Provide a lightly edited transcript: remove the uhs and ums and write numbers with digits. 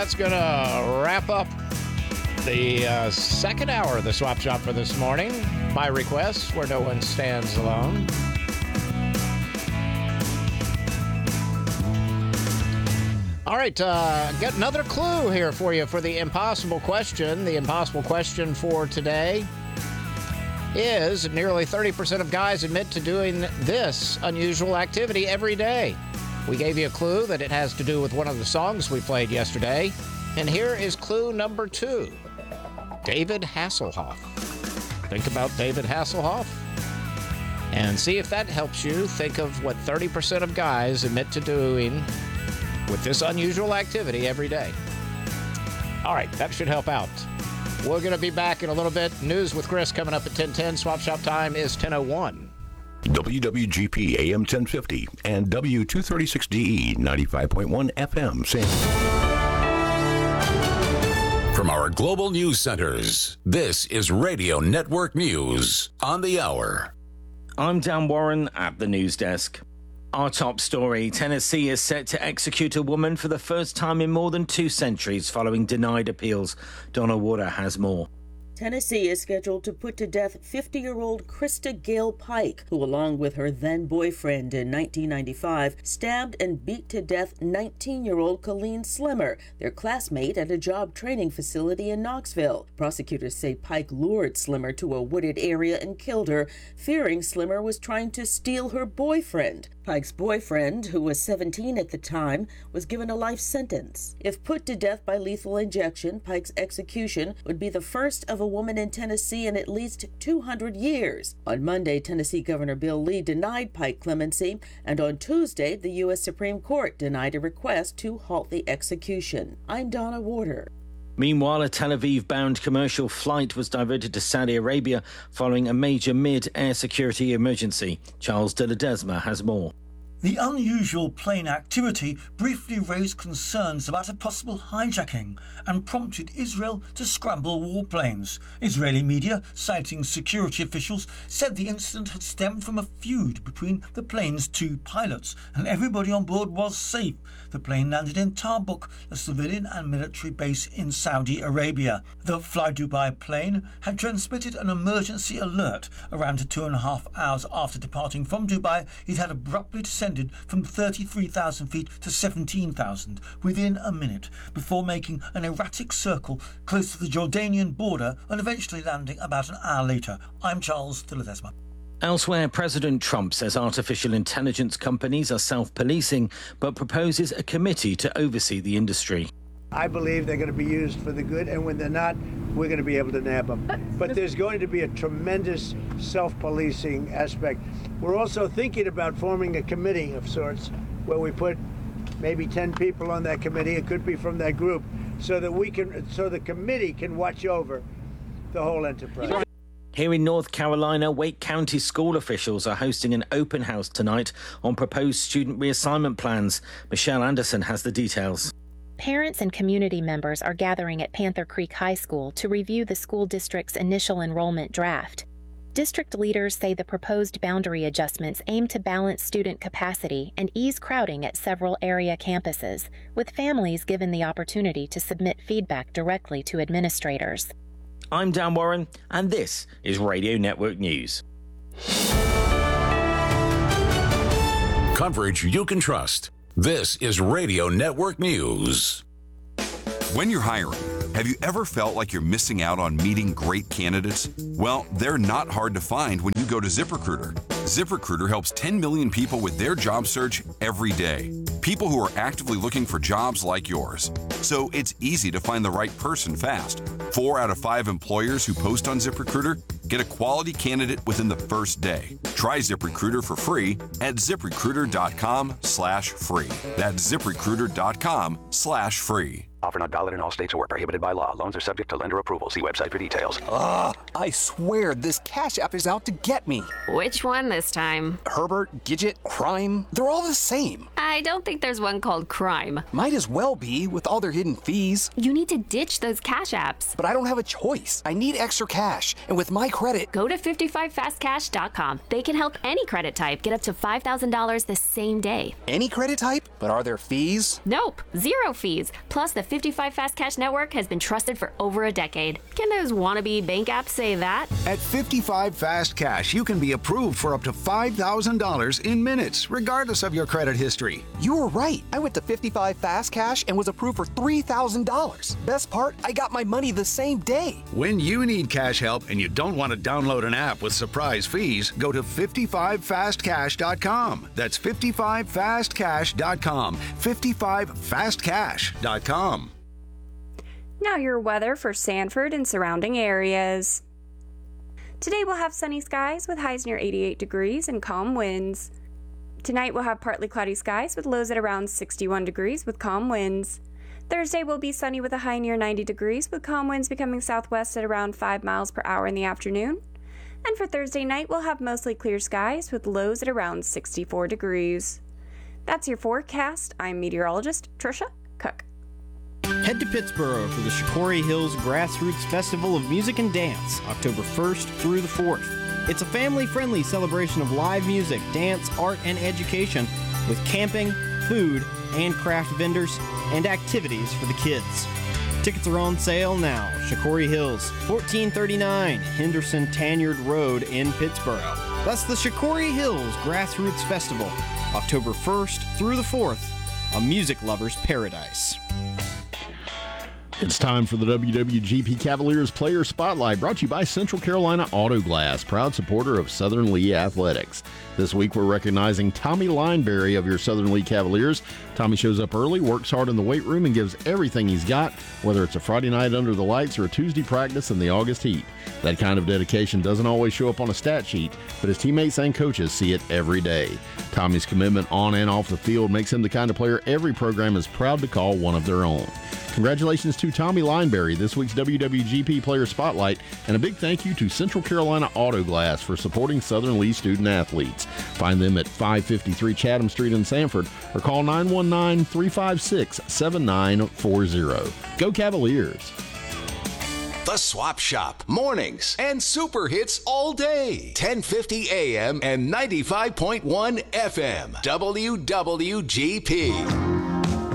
that's going to wrap up the second hour of the Swap Shop for this morning. My request, where no one stands alone. All right, got another clue here for you for the impossible question. The impossible question for today is nearly 30% of guys admit to doing this unusual activity every day. We gave you a clue that it has to do with one of the songs we played yesterday. And here is clue number 2. David Hasselhoff. Think about David Hasselhoff and see if that helps you think of what 30% of guys admit to doing with this unusual activity every day. All right, that should help out. We're going to be back in a little bit. News with Chris coming up at 10:10. Swap Shop time is 10:01. WWGP AM 1050 and W236DE 95.1 FM. From our global news centers, this is Radio Network News on the hour. I'm Dan Warren at the news desk. Our top story, Tennessee is set to execute a woman for the first time in more than 2 centuries following denied appeals. Donna Warder has more. Tennessee is scheduled to put to death 50-year-old Krista Gale Pike, who, along with her then-boyfriend in 1995, stabbed and beat to death 19-year-old Colleen Slimmer, their classmate at a job training facility in Knoxville. Prosecutors say Pike lured Slimmer to a wooded area and killed her, fearing Slimmer was trying to steal her boyfriend. Pike's boyfriend, who was 17 at the time, was given a life sentence. If put to death by lethal injection, Pike's execution would be the first of a woman in Tennessee in at least 200 years. On Monday, Tennessee Governor Bill Lee denied Pike clemency, and on Tuesday, the U.S. Supreme Court denied a request to halt the execution. I'm Donna Warder. Meanwhile, a Tel Aviv-bound commercial flight was diverted to Saudi Arabia following a major mid-air security emergency. Charles de Ledesma has more. The unusual plane activity briefly raised concerns about a possible hijacking and prompted Israel to scramble warplanes. Israeli media, citing security officials, said the incident had stemmed from a feud between the plane's 2 pilots, and everybody on board was safe. The plane landed in Tabuk, a civilian and military base in Saudi Arabia. The Fly Dubai plane had transmitted an emergency alert. Around 2.5 hours after departing from Dubai, it had abruptly descended from 33,000 feet to 17,000 within a minute, before making an erratic circle close to the Jordanian border and eventually landing about an hour later. I'm Charles de Ledesma. Elsewhere, President Trump says artificial intelligence companies are self-policing, but proposes a committee to oversee the industry. I believe they're going to be used for the good, and when they're not, we're going to be able to nab them. But there's going to be a tremendous self-policing aspect. We're also thinking about forming a committee of sorts where we put maybe 10 people on that committee. It could be from that group, so that the committee can watch over the whole enterprise. Here in North Carolina, Wake County school officials are hosting an open house tonight on proposed student reassignment plans. Michelle Anderson has the details. Parents and community members are gathering at Panther Creek High School to review the school district's initial enrollment draft. District leaders say the proposed boundary adjustments aim to balance student capacity and ease crowding at several area campuses, with families given the opportunity to submit feedback directly to administrators. I'm Dan Warren, and this is Radio Network News. Coverage you can trust. This is Radio Network News. When you're hiring, have you ever felt like you're missing out on meeting great candidates? Well, they're not hard to find when you go to ZipRecruiter. ZipRecruiter helps 10 million people with their job search every day. People who are actively looking for jobs like yours. So it's easy to find the right person fast. 4 out of 5 employers who post on ZipRecruiter get a quality candidate within the first day. Try ZipRecruiter for free at ZipRecruiter.com/free. That's ZipRecruiter.com/free. Offer not valid in all states or prohibited by law. Loans are subject to lender approval. See website for details. I swear this Cash App is out to get me. Which one this time? Herbert, Gidget, Crime, they're all the same. I don't think there's one called Crime. Might as well be, with all their hidden fees. You need to ditch those Cash Apps. But I don't have a choice. I need extra cash, and with my credit. Go to 55fastcash.com. They can help any credit type get up to $5,000 the same day. Any credit type? But are there fees? Nope, zero fees. Plus, the 55 Fast Cash network has been trusted for over a decade. Can those wannabe bank apps say that? At 55 Fast Cash, you can be approved for up to $5,000 in minutes, regardless of your credit history. You were right. I went to 55 Fast Cash and was approved for $3,000. Best part, I got my money the same day. When you need cash help and you don't want to download an app with surprise fees, go to 55fastcash.com. That's 55fastcash.com. 55fastcash.com. Now your weather for Sanford and surrounding areas. Today we'll have sunny skies with highs near 88 degrees and calm winds. Tonight we'll have partly cloudy skies with lows at around 61 degrees with calm winds. Thursday will be sunny with a high near 90 degrees with calm winds becoming southwest at around 5 miles per hour in the afternoon. And for Thursday night, we'll have mostly clear skies with lows at around 64 degrees. That's your forecast. I'm meteorologist Trisha Cook. Head to Pittsburgh for the Shikori Hills Grassroots Festival of Music and Dance, October 1st through the 4th. It's a family-friendly celebration of live music, dance, art, and education with camping, food, and craft vendors, and activities for the kids. Tickets are on sale now. Shikori Hills, 1439 Henderson Tanyard Road in Pittsburgh. That's the Shikori Hills Grassroots Festival, October 1st through the 4th, a music lover's paradise. It's time for the WWGP Cavaliers Player Spotlight, brought to you by Central Carolina Auto Glass, proud supporter of Southern Lee Athletics. This week we're recognizing Tommy Lineberry of your Southern Lee Cavaliers. Tommy shows up early, works hard in the weight room, and gives everything he's got, whether it's a Friday night under the lights or a Tuesday practice in the August heat. That kind of dedication doesn't always show up on a stat sheet, but his teammates and coaches see it every day. Tommy's commitment on and off the field makes him the kind of player every program is proud to call one of their own. Congratulations to Tommy Lineberry, this week's WWGP Player Spotlight, and a big thank you to Central Carolina Auto Glass for supporting Southern Lee student athletes. Find them at 553 Chatham Street in Sanford or call 919-356-7940. Go Cavaliers! The Swap Shop, mornings and super hits all day. 1050 AM and 95.1 FM. WWGP.